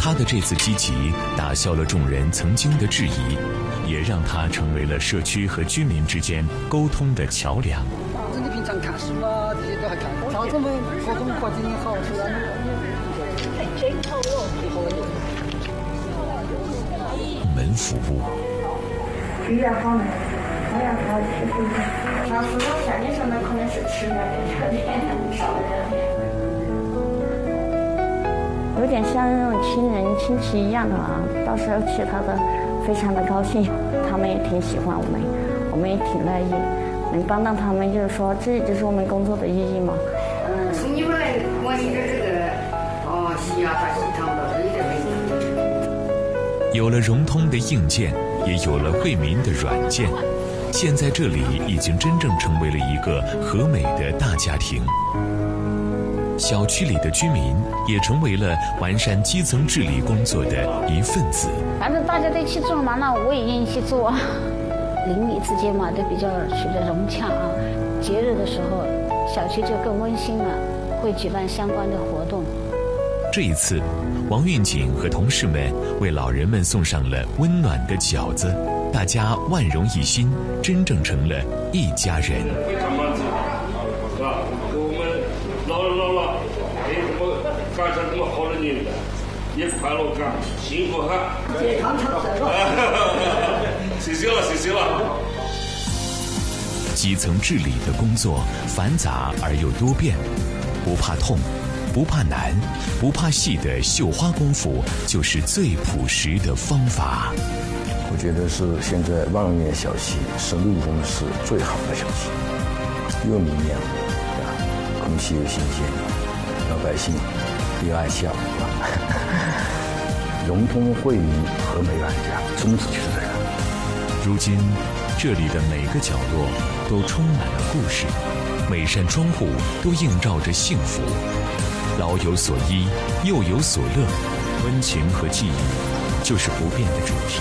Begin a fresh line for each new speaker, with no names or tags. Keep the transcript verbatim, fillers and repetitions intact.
他的这次积极打消了众人曾经的质疑，也让他成为了社区和居民之间沟通的桥梁。
你平常看书啊，这些都还看，老子们各种环境好，是吧？真好哟！
门服务。
比较好呢，我要好吃不一样。上次我下面上的可能是吃面的，这边少的人。有点像那种亲人亲戚一样的啊，到时候去他的非常的高兴，他们也挺喜欢我们，我们也挺乐意，能帮到他们，就是说这就是我们工作的意义嘛。
嗯，从你们来管理的这个哦，洗牙和洗汤的这些问题。
有了融通的硬件，也有了惠民的软件，现在这里已经真正成为了一个和美的大家庭。小区里的居民也成为了完善基层治理工作的一份子。
反正大家都一起做嘛，那我也愿意去做。邻里之间嘛，都比较处得融洽啊。节日的时候，小区就更温馨了，会举办相关的活动。
这一次，王运锦和同事们为老人们送上了温暖的饺子，大家万荣一心，真正成了一家人。
非常满足，是吧？我们老了老了，没什么赶上这么好的年代，也快乐感，幸福哈！
健康长寿。
谢谢了，谢谢了。
基层治理的工作繁杂而又多变，不怕痛，不怕难，不怕细的绣花功夫就是最朴实的方法。
我觉得是现在万源小区是陆中市最好的小区，又明亮，啊，空气又新鲜，老百姓又爱笑，啊，融通惠民和美万家，宗旨就是这样。
如今，这里的每个角落都充满了故事，每扇窗户都映照着幸福。老有所依，幼有所乐，温情和记忆，就是不变的主题。